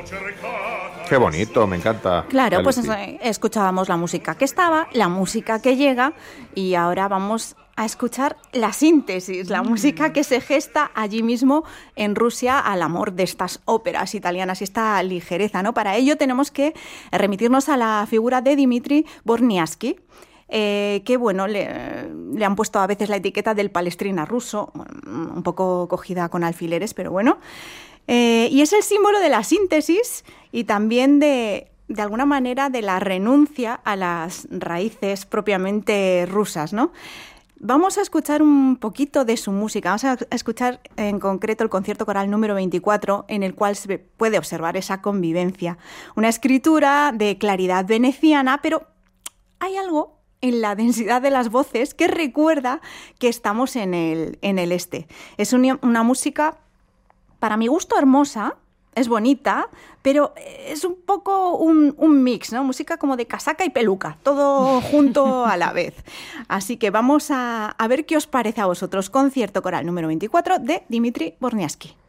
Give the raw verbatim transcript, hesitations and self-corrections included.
Qué bonito, me encanta. Claro, pues Galicia. escuchábamos la música que estaba, la música que llega y ahora vamos a escuchar la síntesis, la música que se gesta allí mismo en Rusia al amor de estas óperas italianas y esta ligereza, ¿no? Para ello tenemos que remitirnos a la figura de Dmitri Borniaski, eh, que, bueno, le, le han puesto a veces la etiqueta del Palestrina ruso, un poco cogida con alfileres, pero bueno. Eh, y es el símbolo de la síntesis y también de... de alguna manera, de la renuncia a las raíces propiamente rusas, ¿no? Vamos a escuchar un poquito de su música. Vamos a escuchar en concreto el concierto coral número veinticuatro, en el cual se puede observar esa convivencia. Una escritura de claridad veneciana, pero hay algo en la densidad de las voces que recuerda que estamos en el, en el este. Es una, una música, para mi gusto, hermosa. Es bonita, pero es un poco un, un mix, ¿no? Música como de casaca y peluca, todo junto a la vez. Así que vamos a, a ver qué os parece a vosotros. Concierto coral número veinticuatro de Dmitri Borniaski.